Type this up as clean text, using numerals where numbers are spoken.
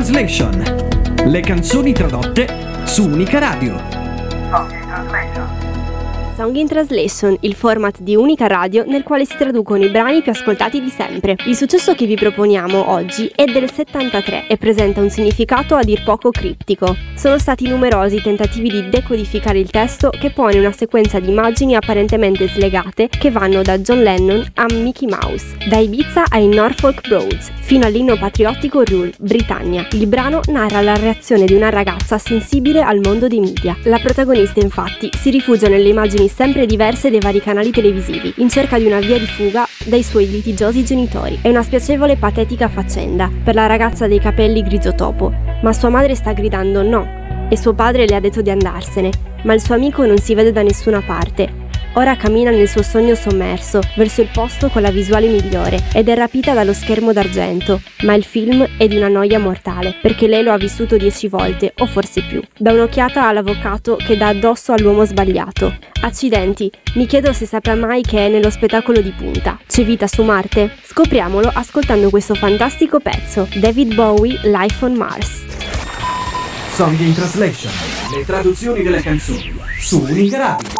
Translation. Le canzoni tradotte su Unica Radio. Song in Translation, il format di Unica Radio nel quale si traducono i brani più ascoltati di sempre. Il successo che vi proponiamo oggi è del 73 e presenta un significato a dir poco criptico. Sono stati numerosi i tentativi di decodificare il testo, che pone una sequenza di immagini apparentemente slegate che vanno da John Lennon a Mickey Mouse, da Ibiza ai Norfolk Broads, fino all'inno patriottico Rule, Britannia. Il brano narra la reazione di una ragazza sensibile al mondo dei media. La protagonista, infatti, si rifugia nelle immagini sempre diverse dei vari canali televisivi, in cerca di una via di fuga dai suoi litigiosi genitori. È una spiacevole e patetica faccenda per la ragazza dei capelli grigio topo, ma sua madre sta gridando no e suo padre le ha detto di andarsene, ma il suo amico non si vede da nessuna parte. Ora cammina nel suo sogno sommerso verso il posto con la visuale migliore ed è rapita dallo schermo d'argento, ma il film è di una noia mortale, perché lei lo ha vissuto 10 volte o forse più. Da un'occhiata all'avvocato che dà addosso all'uomo sbagliato. Accidenti, mi chiedo se saprà mai che è nello spettacolo di punta. C'è vita su Marte? Scopriamolo ascoltando questo fantastico pezzo, David Bowie, Life on Mars. Song in Translation. Le traduzioni delle canzoni su Unica Radio.